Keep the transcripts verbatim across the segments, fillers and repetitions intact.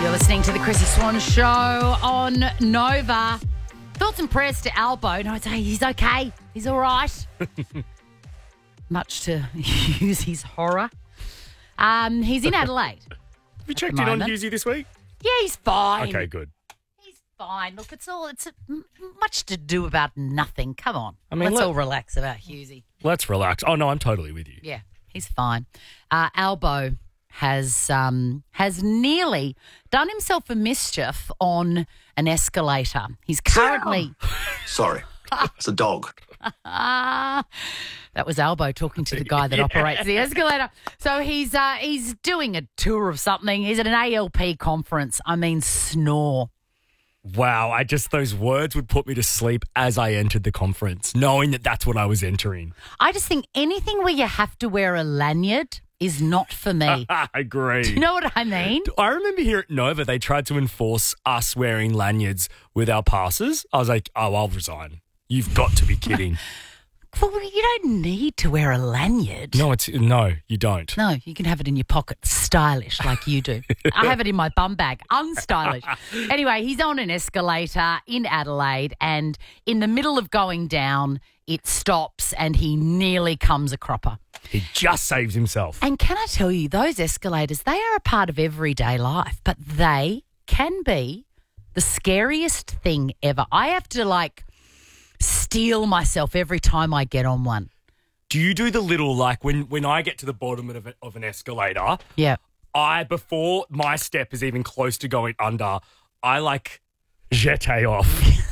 You're listening to the Chrissy Swan Show on Nova. Thoughts and prayers to Albo. No, I'd say he's okay. He's all right. Much to use his horror. Um, he's in Adelaide. Have you checked in on Husey this week? Yeah, he's fine. Okay, good. He's fine. Look, it's all, it's a, m- much to do about nothing. Come on. I mean, Let's let- all relax about Husey. Let's relax. Oh, no, I'm totally with you. Yeah, he's fine. Uh, Albo has um, has nearly done himself a mischief on an escalator. He's currently... Sorry, it's a dog. Ah, that was Albo talking to the guy that Yeah. operates the escalator. So he's uh, he's doing a tour of something. He's at an A L P conference. I mean, snore. Wow, I just, those words would put me to sleep as I entered the conference, knowing that that's what I was entering. I just think anything where you have to wear a lanyard is not for me. I agree. Do you know what I mean? I remember here at Nova, they tried to enforce us wearing lanyards with our passes. I was like, oh, I'll resign. You've got to be kidding. Well, you don't need to wear a lanyard. No, it's no, you don't. No, you can have it in your pocket, stylish like you do. I have it in my bum bag, unstylish. Anyway, he's on an escalator in Adelaide, and in the middle of going down, it stops and he nearly comes a cropper. He just saves himself. And can I tell you, those escalators, they are a part of everyday life, but they can be the scariest thing ever. I have to, like, steel myself every time I get on one. Do you do the little, like, when, when I get to the bottom of, a, of an escalator, Yeah. I, before my step is even close to going under, I, like, jete off.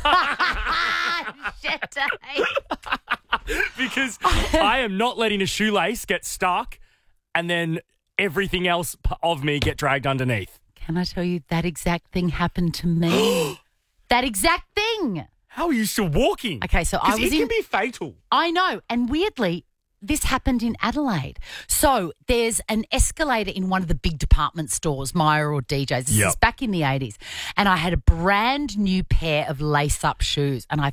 Shit. Because I am not letting a shoelace get stuck and then everything else p- of me get dragged underneath. Can I tell you, that exact thing happened to me? That exact thing. How are you still walking? Okay, so I 'Cause was it in... can be fatal. I know. And weirdly, this happened in Adelaide. So there's an escalator in one of the big department stores, Maya or D J's. This Yep. is back in the eighties. And I had a brand new pair of lace-up shoes, and I